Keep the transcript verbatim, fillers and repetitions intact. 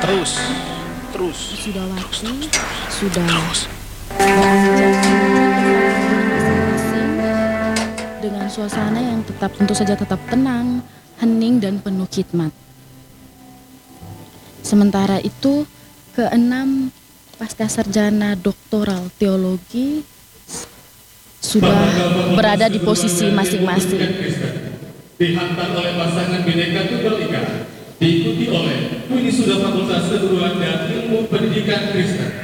Terus, terus. Wisudawati sudah Terus. beranjak masing-masing dengan suasana yang tetap tentu saja tetap tenang, hening dan penuh khidmat. Sementara itu, keenam pasca sarjana doktoral teologi sudah berada di posisi masing-masing. Dihantar oleh pasangan Bineka Tunggal Ika, diikuti oleh Wisuda Fakultas Keguruan dan Ilmu Pendidikan Kristen.